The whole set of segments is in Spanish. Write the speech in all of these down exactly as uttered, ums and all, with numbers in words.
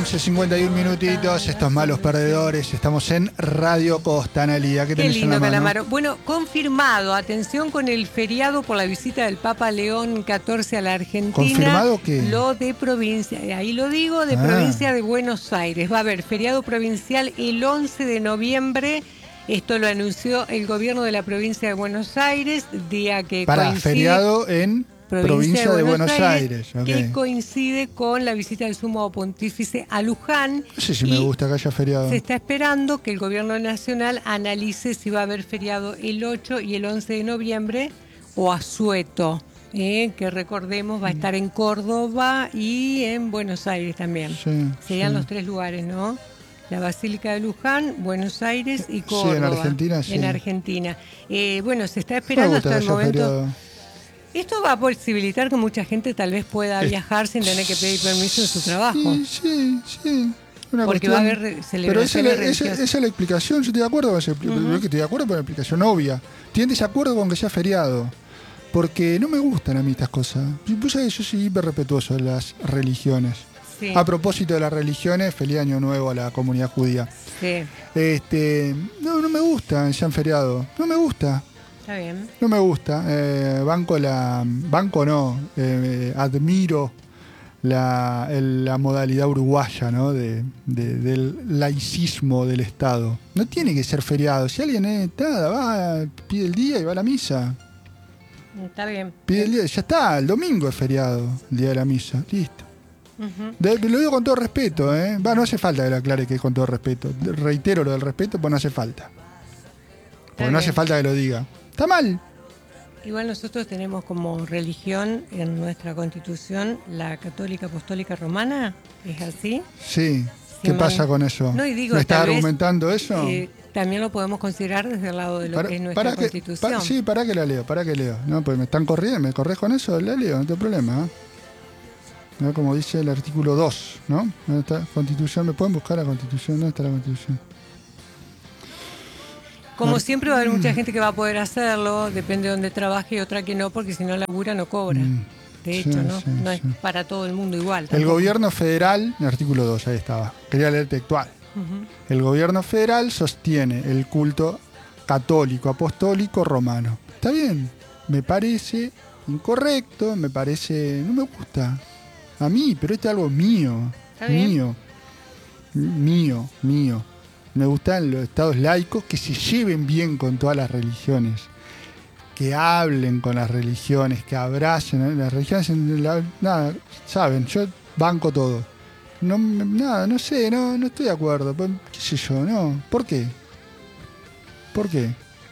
once cincuenta y uno minutitos, estos malos perdedores, estamos en Radio Costa, Analia. ¿Qué Qué tenés en la lindo, mano? Calamaro. Bueno, confirmado, atención con el feriado por la visita del Papa León catorce a la Argentina. ¿Confirmado qué? Lo de provincia, ahí lo digo, de Ah. provincia de Buenos Aires. Va a haber feriado provincial el once de noviembre. Esto lo anunció el gobierno de la provincia de Buenos Aires, día que Para, coincide... feriado en provincia, provincia de, de Buenos, Buenos Aires, Aires okay. Que coincide con la visita del sumo pontífice a Luján. No sé si me gusta que haya feriado. Se está esperando que el gobierno nacional analice si va a haber feriado el ocho y el once de noviembre o asueto, eh, que recordemos va a estar en Córdoba y en Buenos Aires también. Sí, Serían sí. los tres lugares, ¿no? La Basílica de Luján, Buenos Aires y Córdoba. Sí, en Argentina, sí. En Argentina. Eh, bueno, se está esperando hasta el momento... Feriado. Esto va a posibilitar que mucha gente tal vez pueda viajar sin tener que pedir permiso en su trabajo. Sí, sí, sí. Una Porque cuestión... va a haber celebraciones Pero esa, esa, esa es la explicación, yo estoy de acuerdo con esa explicación, uh-huh. Estoy de acuerdo con la explicación obvia. Estoy en desacuerdo con que sea feriado, porque no me gustan a mí estas cosas. Pues yo soy hiper respetuoso de las religiones. Sí. A propósito de las religiones, feliz año nuevo a la comunidad judía. Sí. Este, no, no me gusta sean feriado, no me gusta. Está bien. No me gusta. Eh, banco la. Banco no. Eh, admiro la, el, la modalidad uruguaya, ¿no? De, de, del laicismo del Estado. No tiene que ser feriado. Si alguien es, está, va, pide el día y va a la misa. Está bien. Pide el día, ya está, el domingo es feriado, el día de la misa. Listo. Uh-huh. De, lo digo con todo respeto, ¿eh? Va, no hace falta que lo aclare que es con todo respeto. Reitero lo del respeto, pues no hace falta. Porque no hace falta que lo diga. Está mal. Igual nosotros tenemos como religión en nuestra Constitución la Católica Apostólica Romana, ¿es así? Sí. Si ¿Qué man... pasa con eso? No, y digo, ¿me estás vez, argumentando eso? Eh, también lo podemos considerar desde el lado de lo para, que es nuestra para Constitución. Que, para, sí, para que la leo, para que leo. No, pues me están corriendo, me corres con eso, la leo, no tengo problema. ¿eh? ¿No? Como dice el artículo dos, ¿no? ¿Dónde está? Constitución, ¿me pueden buscar la Constitución? ¿Dónde está la Constitución? Como siempre va a haber mucha gente que va a poder hacerlo, depende de dónde trabaje y otra que no, porque si no labura no cobra. De hecho, sí, ¿no? Sí, no sí. es para todo el mundo igual. Tampoco. El gobierno federal, el artículo dos, ahí estaba, quería leer textual. Uh-huh. El gobierno federal sostiene el culto católico, apostólico, romano. Está bien, me parece incorrecto, me parece, no me gusta. A mí, pero esto es algo mío, mío, mío, mío. Me gustan los estados laicos que se lleven bien con todas las religiones, que hablen con las religiones, que abracen ¿eh? las religiones. La, nada, saben, yo banco todo. No, nada, no sé, no, no estoy de acuerdo. ¿Qué sé yo? No. ¿Por qué? ¿Por qué?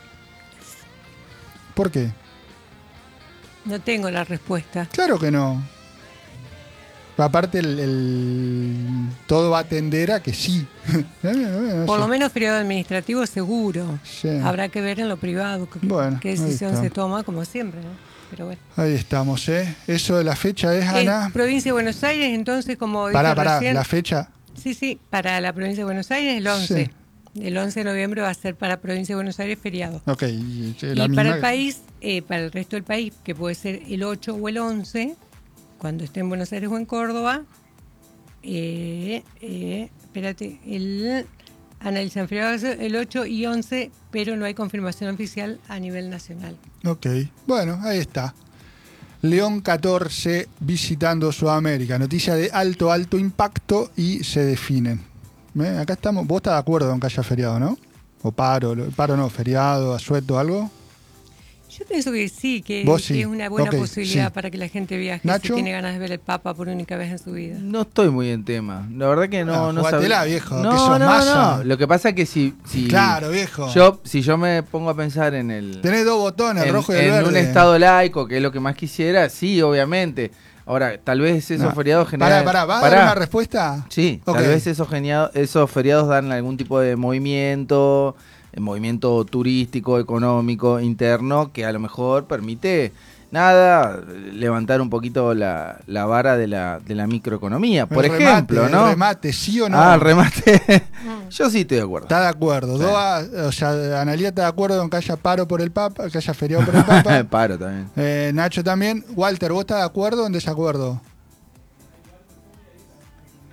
¿Por qué? No tengo la respuesta. Claro que no. Aparte, el, el, todo va a tender a que sí. no, no, no, Por sé. lo menos periodo administrativo seguro. Sí. Habrá que ver en lo privado qué, bueno, qué decisión se toma, como siempre, ¿no? Pero bueno. Ahí estamos, ¿eh? Eso de la fecha es, Ana. Es provincia de Buenos Aires, entonces, como Pará, dije pará, recién, la fecha. Sí, sí, para la provincia de Buenos Aires el once. Sí. El once de noviembre va a ser para la provincia de Buenos Aires feriado. Ok. Y, la y para el país, eh, para el resto del país, que puede ser el ocho o el once, cuando esté en Buenos Aires o en Córdoba, eh, eh, espérate, el analizan feriados el ocho y once, pero no hay confirmación oficial a nivel nacional. Ok, bueno, ahí está. León catorce visitando Sudamérica. Noticia de alto, alto impacto y se definen. ¿Eh? Acá estamos. ¿Vos estás de acuerdo con que haya feriado, no? ¿O paro? ¿Paro no? ¿Feriado? ¿Asueto? ¿Algo? Yo pienso que sí, que, sí? que es una buena okay, posibilidad sí. para que la gente viaje ¿Nacho? si tiene ganas de ver el Papa por única vez en su vida. No estoy muy en tema. La verdad que no, no, no sabía. viejo, no, que sos no, masa. no. Lo que pasa es que si, si claro, viejo. Yo, si yo me pongo a pensar en el tenés dos botones, el en, rojo y el en verde. un estado laico, que es lo que más quisiera, sí, obviamente. Ahora, tal vez esos no. feriados generan... Pará, pará, ¿va a dar una respuesta? Sí, okay. Tal vez esos, geniado, esos feriados dan algún tipo de movimiento, movimiento turístico, económico, interno, que a lo mejor permite, nada, levantar un poquito la, la vara de la, de la microeconomía, por el ejemplo, remate, ¿no? El remate, ¿sí o no? Ah, el remate. Yo sí estoy de acuerdo. Está de acuerdo. Sí. Dos, o sea, Analia está de acuerdo en que haya paro por el Papa, que haya feriado por el Papa. Paro también. Eh, Nacho también. Walter, ¿vos estás de acuerdo o en desacuerdo?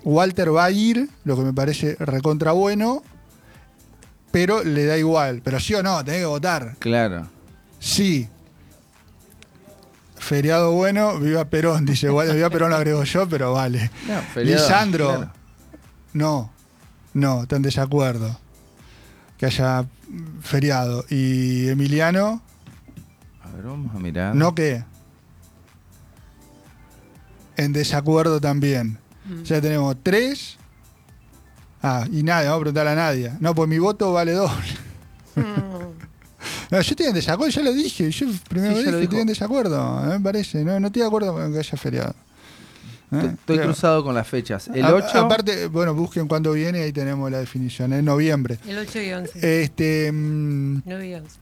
Walter va a ir, lo que me parece recontra bueno, pero le da igual. Pero sí o no, tenés que votar. Claro. Sí. Feriado bueno, viva Perón, dice. Igual, viva Perón lo agrego yo, pero vale. No, feriado, Lisandro, claro. no, no, está en desacuerdo que haya feriado. Y Emiliano, A ver, vamos a mirar. ¿no qué? En desacuerdo también. Mm. Ya tenemos tres. Ah, y nada, vamos a preguntar a nadie. No, pues mi voto vale doble. Mm. No, yo estoy en desacuerdo, ya lo dije. Yo primero Sí, ya dije lo que dijo. estoy en desacuerdo, me parece. No, no estoy de acuerdo con que haya feriado. ¿Eh? Estoy Creo. cruzado con las fechas. El A- ocho. Aparte, bueno, busquen cuándo viene, ahí tenemos la definición, en noviembre. El ocho y once. Este. mm, nueve y once.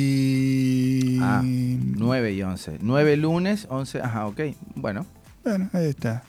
Y. Ah, nueve y once. nueve lunes, once. Ajá, ok. Bueno. Bueno, ahí está.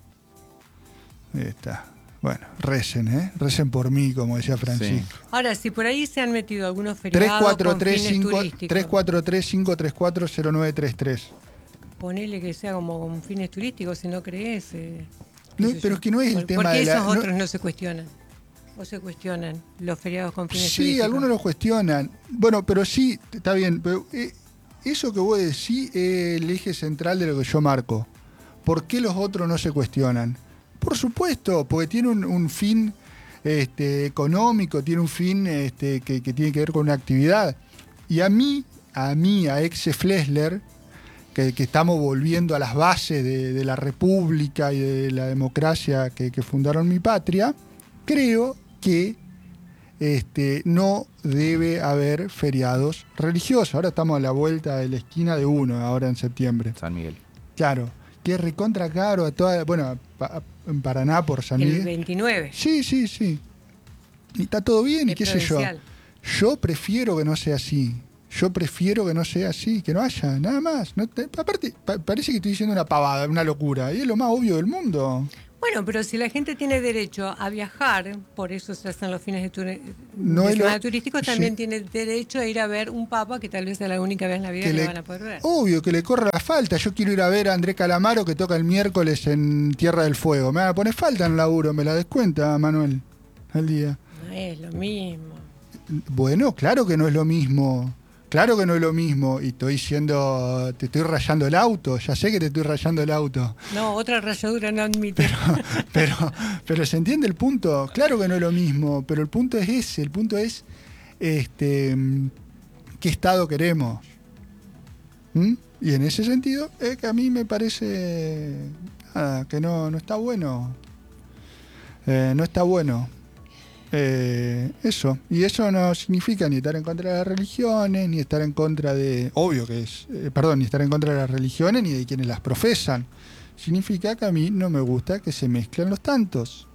Ahí está. Bueno, recen, ¿eh? Recen por mí, como decía Francisco. Ahora, si por ahí se han metido algunos tres feriados cuatro con tres fines cinco turísticos, tres cuatro tres cinco tres cuatro cero nueve tres tres. ponele que sea como con fines turísticos, si no crees. Eh, qué No, sé pero yo. es que no es el ¿Por- tema ¿Por qué de la- esos no- otros no se cuestionan? ¿O se cuestionan los feriados con fines Sí, turísticos? algunos lo cuestionan. Bueno, pero sí, está bien. Pero eh, eso que vos decís es el eje central de lo que yo marco. ¿Por qué los otros no se cuestionan? Por supuesto, porque tiene un, un fin este, económico, tiene un fin este, que, que tiene que ver con una actividad. Y a mí, a mí, a Exe Flesler, que, que estamos volviendo a las bases de, de la república y de la democracia que, que fundaron mi patria, creo que este, no debe haber feriados religiosos. Ahora estamos a la vuelta de la esquina de uno, ahora en septiembre. San Miguel. Claro, que es recontra caro a toda, bueno, pa- en Paraná por San El Miguel. veintinueve. Sí, sí, sí. Y está todo bien, y Es qué sé yo. provincial. Yo prefiero que no sea así. Yo prefiero que no sea así, que no haya, nada más. No te- aparte, pa- parece que estoy diciendo una pavada, una locura. Y es lo más obvio del mundo. Bueno, pero si la gente tiene derecho a viajar, por eso se hacen los fines de, turi- No de es lo- semana turísticos, también sí. tiene derecho a ir a ver un papa que tal vez sea la única vez en la vida Que que, le- lo van a poder ver. Obvio, que le corra la falta. Yo quiero ir a ver a André Calamaro que toca el miércoles en Tierra del Fuego. Me van a poner falta en el laburo, me la descuenta, Manuel, al día. No es lo mismo. Bueno, claro que no es lo mismo. Claro que no es lo mismo. Y estoy diciendo, te estoy rayando el auto. Ya sé que te estoy rayando el auto. No, otra rayadura no admite. Pero, pero se entiende el punto. Claro que no es lo mismo. Pero el punto es ese. El punto es este, qué estado queremos. ¿Mm? Y en ese sentido, es que a mí me parece nada, que no, no está bueno. Eh, no está bueno. Eh, eso, y eso no significa ni estar en contra de las religiones, ni estar en contra de, obvio que es, eh, perdón, ni estar en contra de las religiones ni de quienes las profesan. Significa que a mí no me gusta que se mezclen los tantos.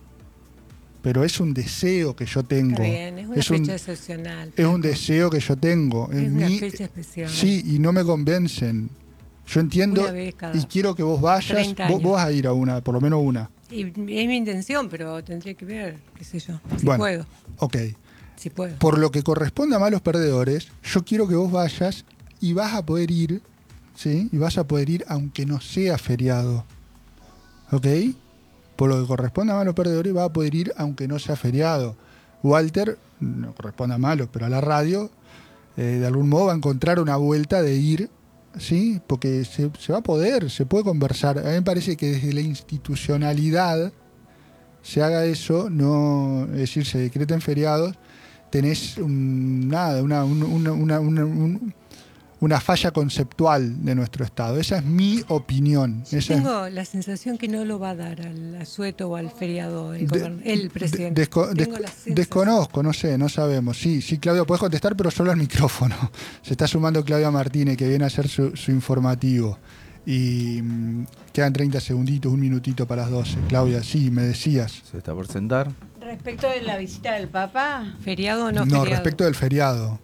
Pero es un deseo que yo tengo. Está bien, es una es un, fecha excepcional. es un deseo que yo tengo. Es En una mí, fecha especial. sí, y no me convencen. Yo entiendo Una vez cada y quiero que vos vayas, treinta vos, años. vos vas a ir a una, por lo menos una. Y es mi intención, pero tendría que ver, qué sé yo, si Bueno. puedo. Ok. Si puedo. Por lo que corresponde a malos perdedores, yo quiero que vos vayas y vas a poder ir, ¿sí? Y vas a poder ir aunque no sea feriado. ¿Ok? Por lo que corresponde a malos perdedores, vas a poder ir aunque no sea feriado. Walter, no corresponde a malos, pero a la radio, eh, de algún modo va a encontrar una vuelta de ir, ¿sí? Porque se, se va a poder, se puede conversar. A mí me parece que desde la institucionalidad se haga eso, no, es decir, se decreten feriados, tenés un, nada, una, un- una, una, una, un- una falla conceptual de nuestro Estado. Esa es mi opinión. Yo Esa es- tengo la sensación que no lo va a dar al asueto o al feriado el, De- gobern- el presidente. de- desco- Tengo desco- la sensación. desconozco, no sé, no sabemos. Sí, sí, Claudio, puedes contestar, pero solo al micrófono. Se está sumando Claudia Martínez, que viene a hacer su, su informativo. Y mm, quedan treinta segunditos, un minutito para las doce. Claudia, sí, me decías. Se está por sentar. Respecto de la visita del Papa, ¿Feriado o no, No, feriado? respecto del feriado.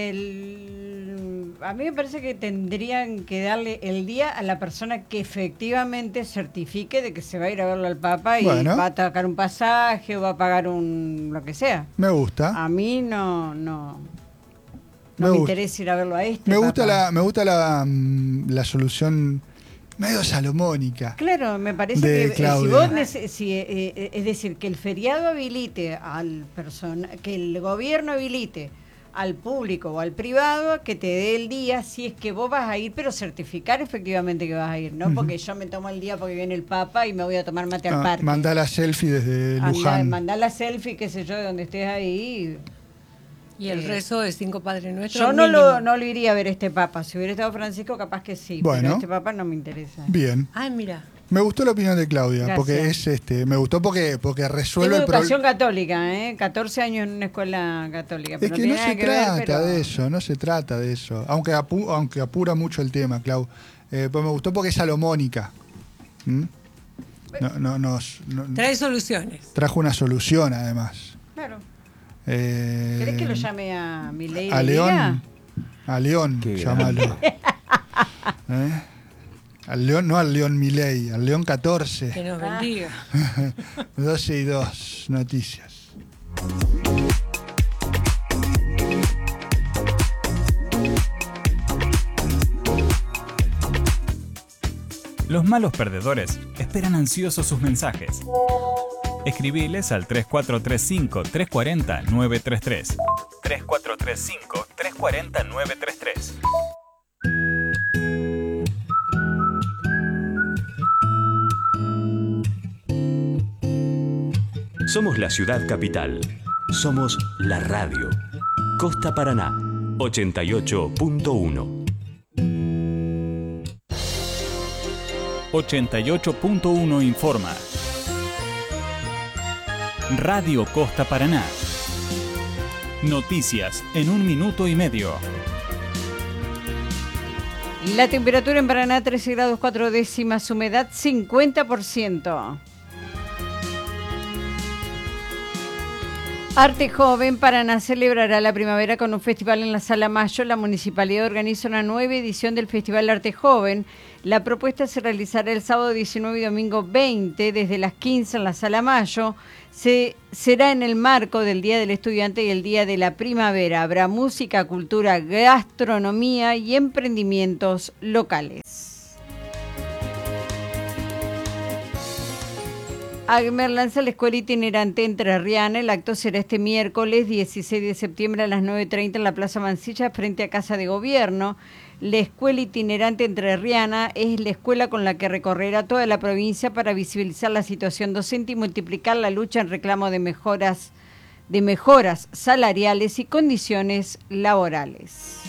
el- a mí me parece que tendrían que darle el día a la persona que efectivamente certifique de que se va a ir a verlo al Papa y Bueno. va a sacar un pasaje o va a pagar un lo que sea. Me gusta. A mí no no Me no me, gusta. interesa ir a verlo a este Me gusta Papa. la, me gusta la, mm, la solución medio salomónica. Claro, me parece de que eh, si Claudia. vos nece- si, eh, eh, es decir, que el feriado habilite al persona, que el gobierno habilite al público o al privado que te dé el día si es que vos vas a ir, pero certificar efectivamente que vas a ir, no Ujú. porque yo me tomo el día porque viene el Papa y me voy a tomar mate al Ah, parque. mandá la selfie desde Andá, Luján. mandá la selfie, qué sé yo, de donde estés ahí. Y el Eh, rezo de cinco Padres Nuestros. Yo no mínimo. lo, no lo iría a ver este Papa. Si hubiera estado Francisco, capaz que sí. Bueno. Pero este Papa no me interesa. Bien. Ay, mira. Me gustó la opinión de Claudia, Gracias. porque es este, me gustó porque, porque Tengo resuelve el educación problema. católica, ¿eh? catorce años en una escuela católica. Es Pero que tiene no nada se que ver, trata pero- de eso, no se trata de eso. Aunque, apu- aunque apura mucho el tema, Clau. Eh, pues me gustó porque es salomónica. ¿Mm? No, no, nos, no- Trae soluciones. trajo una solución, además. Claro. Eh, ¿Querés que lo llame a Milei? A y le diga? León. A León, Qué llámalo. ¿Eh? Al León, no al León Milei, al León Que catorce. nos bendiga. doce y dos noticias. Los malos perdedores esperan ansiosos sus mensajes. Escribiles al tres cuatro tres cinco, tres cuatro cero, nueve tres tres. tres cuatro tres cinco, tres cuatro cero, nueve tres tres. Somos la ciudad capital. Somos la radio. Costa Paraná, ochenta y ocho punto uno. ochenta y ocho punto uno informa. Radio Costa Paraná. Noticias en un minuto y medio. La temperatura en Paraná, trece grados cuatro décimas, humedad cincuenta por ciento. Arte Joven Paraná celebrará la primavera con un festival en la Sala Mayo. La municipalidad organiza una nueva edición del Festival Arte Joven. La propuesta se realizará el sábado diecinueve y domingo veinte desde las quince en la Sala Mayo. Se, será en el marco del Día del Estudiante y el Día de la Primavera. Habrá música, cultura, gastronomía y emprendimientos locales. Agmer lanza la escuela itinerante entrerriana. El acto será este miércoles dieciséis de septiembre a las nueve treinta en la Plaza Mansilla frente a Casa de Gobierno. La escuela itinerante entrerriana es la escuela con la que recorrerá toda la provincia para visibilizar la situación docente y multiplicar la lucha en reclamo de mejoras, de mejoras salariales y condiciones laborales.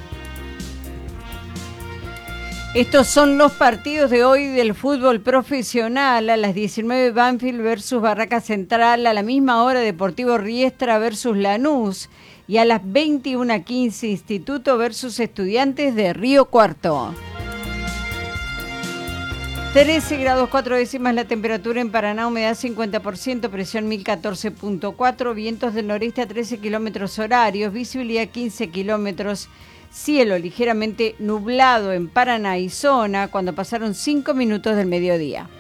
Estos son los partidos de hoy del fútbol profesional. A las diecinueve Banfield versus Barraca Central, a la misma hora Deportivo Riestra versus Lanús y a las veintiuna quince Instituto versus Estudiantes de Río Cuarto. trece grados cuatro décimas la temperatura en Paraná, humedad cincuenta por ciento, presión mil catorce punto cuatro, vientos del noreste a trece kilómetros horarios, visibilidad quince kilómetros. Cielo ligeramente nublado en Paraná y zona cuando pasaron cinco minutos del mediodía.